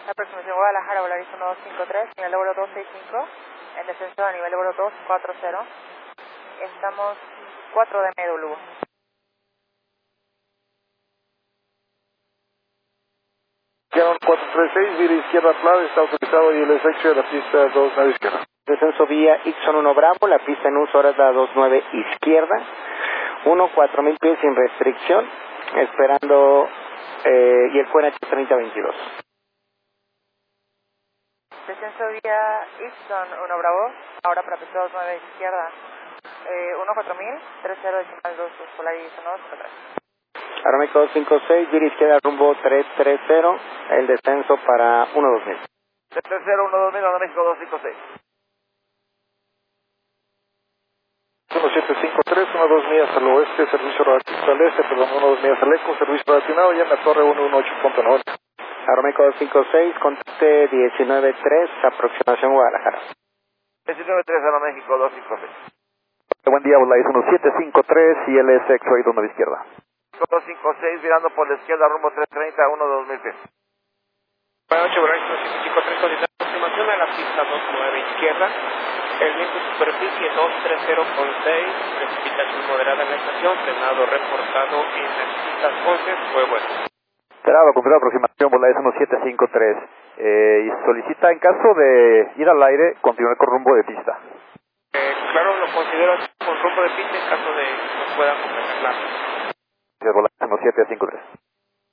Aproximación Guadalajara, Volaris 1253, nivel de vuelo 265, en descenso a nivel de vuelo 240. Estamos 4 de MW. Quedan 436, vía izquierda flat, está autorizado y el execcio de la pista 29 izquierda. Descenso vía Ixon 1 Bravo, la pista en uso ahora es la 29 izquierda, 4000 pies sin restricción, esperando, y el QNH 3022. Descenso vía Ixon 1 Bravo, ahora para pista 29 izquierda, 4000, 30 decimal 2, Volaris 1253. Aeroméxico 256, vía izquierda rumbo 330, el descenso para 12000. 330, 12000, Aeroméxico 256. 1753, 1-2 millas al oeste, servicio relativo al este, perdón, 1-2 millas al eco, servicio relacionado ya en la torre 118.90. Aeroméxico 256, contacte 193, aproximación Guadalajara. 193, Aeroméxico 256. Buen día, Volaris 1753 y el X-Ray 2 a la izquierda. 256, virando por la izquierda, rumbo 330, 1-2000 pies. Buenas noches, Volaris 1753, coordinar aproximación a la pista 29 izquierda. El viento de superficie 230.6, precipitación moderada en la estación, frenado reportado en las pistas 11, fue bueno. Esperado, confirmada aproximación, Volaris 1753. Y solicita, en caso de ir al aire, continuar con rumbo de pista. Claro, lo considero con rumbo de pista en caso de que no pueda completar la. Volaris 1753.